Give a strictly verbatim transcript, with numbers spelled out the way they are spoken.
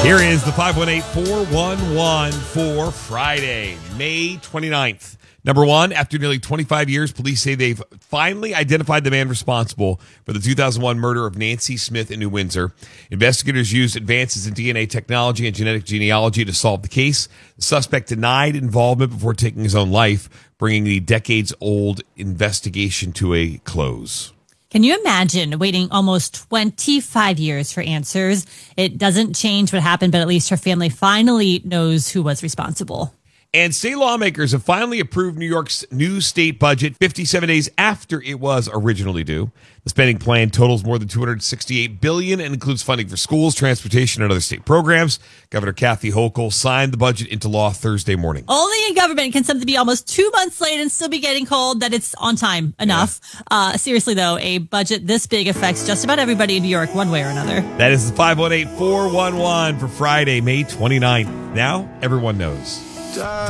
Here is the five one eight, four one one for Friday, May twenty-ninth. Number one, after nearly twenty-five years, police say they've finally identified the man responsible for the two thousand one murder of Nancy Smith in New Windsor. Investigators used advances in D N A technology and genetic genealogy to solve the case. The suspect denied involvement before taking his own life, bringing the decades-old investigation to a close. Can you imagine waiting almost twenty-five years for answers? It doesn't change what happened, but at least her family finally knows who was responsible. And state lawmakers have finally approved New York's new state budget fifty-seven days after it was originally due. The spending plan totals more than two hundred sixty-eight billion dollars and includes funding for schools, transportation, and other state programs. Governor Kathy Hochul signed the budget into law Thursday morning. Only in government can something be almost two months late and still be getting called that it's on time enough. Yeah. Uh, seriously, though, a budget this big affects just about everybody in New York one way or another. That is the five one eight, four one one for Friday, May twenty-ninth. Now, everyone knows.